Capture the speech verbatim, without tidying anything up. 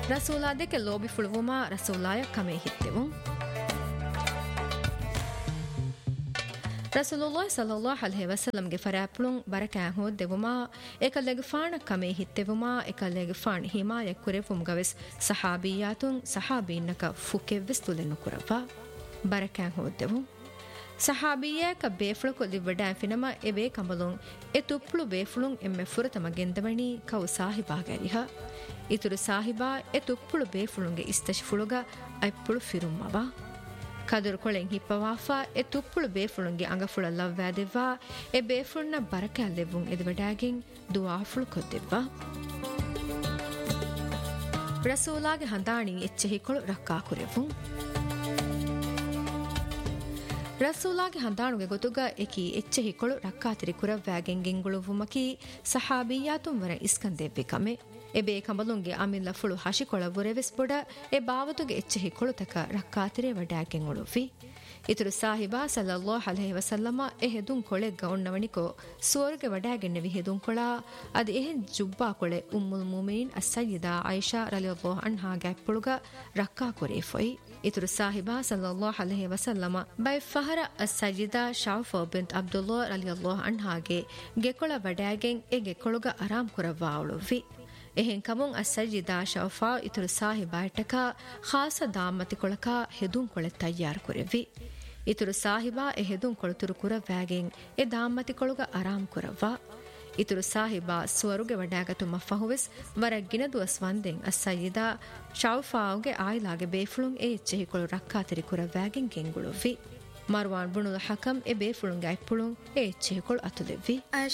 ರಸೂಲಾ ದೆಕೆ ಲೋಬಿ ಫುಳುವುಮಾ ರಸೂಲಾಯ ಕಮೆ ಹಿತ್ತೆವು ರಸೂಲುಲ್ಲಾಹ ಸಲ್ಲಲ್ಲಾಹು ಅಲೈಹಿ ವಸಲ್ಲಂ ಗೆ ಫರಾಪುಳುಂ ಬರಕಾಂ ಹೋದ್ದೆವುಮಾ ಏಕಲ್ಲೆಗೆ ಫಾಣ ಕಮೆ ಹಿತ್ತೆವುಮಾ ಏಕಲ್ಲೆಗೆ ಫಾಣ ಹಿಮಾಯ ಕುರೆವುಂ ಗವೆಸ್ ಸಹಾಬಿಯಾತುಂ ಸಹಾಬೀನಕ ಫುಕೆವ್ವೆಸ್ ತುಲೆನ್ನು ಕುರವ ಬರಕಾಂ ಹೋದ್ದೆವು ಸಹಾಬಿಯಾಕ ಬೇಫುಳು ಕೊಲ್ಲಿ ವಡಾಂ ಫಿನಮ ಎಬೇ ಕಂಬಲುಂ ಎ ತುಪ್ಪುಳು ಬೇಫುಳುಂ ಎಮ್ಮೆ ಫುರತಮ ಗೆಂದವಣಿ ಕೌ ಸಾಹಿಬಾಗರಿಹ ಇತುರು ಸಾಹಿಬಾ ಎ ತುಪ್ಪುಳು ಬೇಫುಳುಂಗೆ ಇಸ್ತಶ್ ಫುಳುಗ ಐಪ್ಪುಳು ಫಿರುಮ್ಮವ ಕದುರು ಕೊಳೆಂ ಹಿಪ್ಪವಾಫಾ ಎ ತುಪ್ಪುಳು ಬೇಫುಳುಂಗೆ ಅಂಗಫುಳ ಲವ್ವಾದೆವ್ವಾ ಎ ಬೇಫುಳುನ ಬರಕಾಲ್ಲೆವ್ವುಂ ಎದುವಡಾಗಿಂ ದುಆಫುಳು ಕೊದ್ದೆವ್ವ ರಸೂಲಾಗೆ ಹಂದಾಣಿ ಎಚ್ಚೆ ಹಿಕೊಳು ರಕ್ಕಾ ಕುರೆವ್ವುಂ ರಸೂಲಾಗೆ ಹಂದಾಣುಗೆ ಗೊತುಗ ಎಕಿ ಎಚ್ಚೆ ಹಿಕೊಳು ರಕ್ಕಾತಿರಿ ಕುರವ್ವಾಗೆಂ ಗೆಂಗುಳುವುಮಕಿ ಸಹಾಬಿಯಾತುಂ ವರ ಇಸ್ಕಂದೆವ್ವೆ ಕಮೆ ಎಬೇ ಕಂಬಲುಂಗೆ ಅಮಿಲ್ಲ ಫುಳು ಹಶಿಕೊಳವುರೆವೆಸ್ ಬೊಡ ಎ ಬಾವತುಗೆ ಎಚ್ಚೆ ಹಿಕೊಳು ತಕ ರಕ್ಕಾತಿರೆ ವಡಾಗೆಂ ಉಳುವಿ ಇತುರು ಸಾಹಿಬಾ ಸಲ್ಲಲ್ಲಾಹು ಅಲೈಹಿ ವಸಲ್ಲಮ ಎ ಹೆದುಂ ಕೊಳೆಗ್ಗ ಒಣ್ಣವಣಿಕೋ ಸೋರ್ಗೆ ವಡಾಗೆನ್ನೆವಿ ಹೆದುಂ ಕೊಳಾ ಅದು ಎಹೆನ್ ಜುಬ್ಬಾ ಕೊಳೆ ಉಮ್ಮುಲ್ ಮುಮಿನೀನ್ ಅಸ್ಸಯ್ಯಿದಾ ಆಯಿಷಾ ರಲಿಯಲ್ಲಾಹು ಅನ್ಹಾ ಗ್ಯಾಪ್ಪುಳುಗ ರಕ್ಕಾ ಕೊರೇಫೊಯ್ ಇತುರು ಸಾಹಿಬಾ ಸಲ್ಲಲ್ಲಾಹು ಅಲೈಹಿ ವಸಲ್ಲಮ ಬೈ ಫಹರ ಅಸ್ಸಯ್ಯಿದಾ ಶೌಫಾ ಬಿಂತ್ ಅಬ್ದುಲ್ಲಾ ರಲಿಯಲ್ಲಾಹು ಅನ್ಹಾಗೆ ಗೆಕೊಳ ವಡಾಗೆಂ ಎ ಗೆಕೊಳುಗ ಆರಾಮ್ ಕುರವ್ವಾ ಉಳುವಿ එහෙන් කමුන් අස්සජිදා ෂෞෆා ඉතුරු සාහිබාටක ખાસ දාමති කොලක හෙදුන් කොළ තයාර කරෙවි ඉතුරු සාහිබා එ හෙදුන් කොළතුරු කුර වෑගෙන් එ දාමති කොළුග ආරාම් කරවා ඉතුරු සාහිබා ස්වරුගේ වඩාගතු මෆහුවස් වරගින දුවස් වන්දෙන් අස්සජිදා ෂෞෆාගේ ආයිලාගේ බේෆුලුන් ඒ චෙහි කොළු රක්කාතරි කුර වෑගෙන් ගෙන්ගුළුවි මර්වාන් බුනුල් හකම් එ බේෆුලුන්ගේ අයිපුලුන් ඒ චෙහි කොළු අතුලෙවි